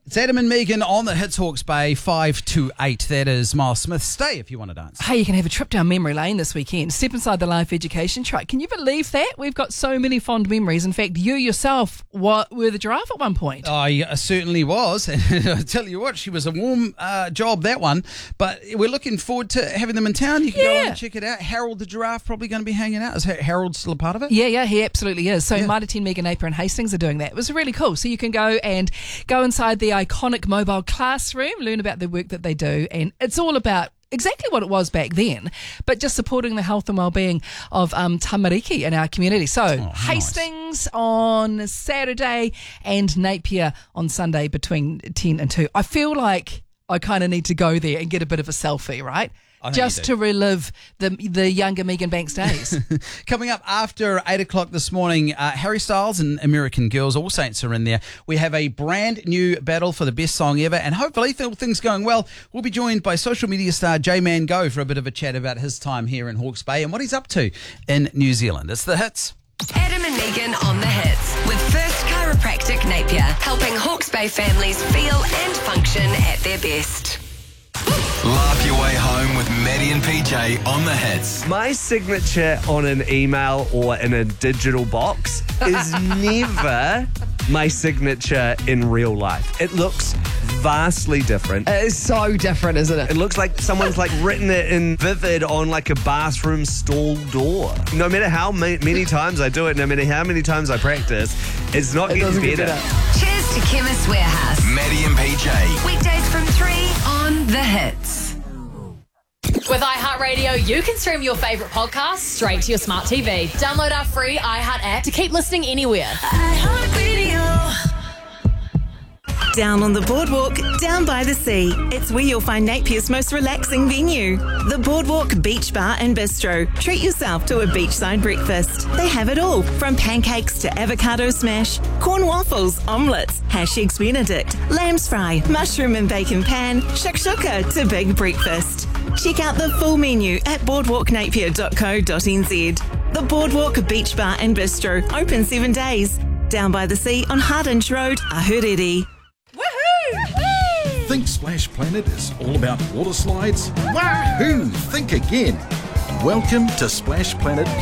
It's Adam and Megan on the Hits Hawke's Bay, 5 to 8. That is Miles Smith. Stay if you want to dance. Hey, you can have a trip down memory lane this weekend. Step inside the Life Education truck. Can you believe that? We've got so many fond memories. In fact, you yourself were the giraffe at one point. I certainly was. And I tell you what, she was a warm job, that one. But we're looking forward to having them in town. You can go and check it out. Harold the giraffe probably going to be hanging out. Is Harold still a part of it? Yeah, he absolutely is. So Mitre 10, Megan Napier and Hastings are doing that. It was really cool. So you can go inside the iconic mobile classroom, learn about the work that they do, and it's all about exactly what it was back then, but just supporting the health and well-being of tamariki in our community. So Hastings on Saturday and Napier on Sunday between 10 and 2. I feel like I kind of need to go there and get a bit of a selfie, right? Just to relive the younger Megan Banks days. Coming up after 8 o'clock this morning, Harry Styles and American Girls, All Saints are in there. We have a brand new battle for the best song ever, and hopefully, if things going well, we'll be joined by social media star J-Man Go for a bit of a chat about his time here in Hawke's Bay and what he's up to in New Zealand. It's The Hits. Adam and Megan on The Hits with First Chiropractic Napier, helping Hawke's Bay families feel and function at their best. Laugh your way home with Maddie and PJ on The Hits. My signature on an email or in a digital box is never my signature in real life. It looks vastly different. It is so different, isn't it? It looks like someone's written it in vivid on a bathroom stall door. No matter how many times I do it, no matter how many times I practice, it's not getting better. Cheers to Chemist Warehouse. Maddie and PJ. Weekdays from 3 on The Hits. With iHeartRadio, you can stream your favourite podcasts straight to your smart TV. Download our free iHeart app to keep listening anywhere. Down on the boardwalk, down by the sea. It's where you'll find Napier's most relaxing venue. The Boardwalk Beach Bar and Bistro. Treat yourself to a beachside breakfast. They have it all, from pancakes to avocado smash, corn waffles, omelettes, hash eggs Benedict, lamb's fry, mushroom and bacon pan, shakshuka to big breakfast. Check out the full menu at boardwalknapier.co.nz. The Boardwalk Beach Bar and Bistro, open 7 days. Down by the sea on Hardinge Road, Ahuriri. Think Splash Planet is all about water slides? Wahoo! Think again. Welcome to Splash Planet